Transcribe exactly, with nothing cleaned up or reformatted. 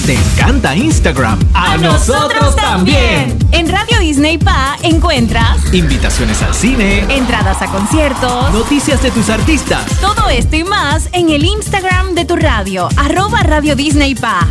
¿Te encanta Instagram? ¡A, ¡A nosotros también! En Radio Disney Pa encuentras invitaciones al cine, entradas a conciertos, noticias de tus artistas. Todo esto y más en el Instagram de tu radio, arroba Radio Disney Pa.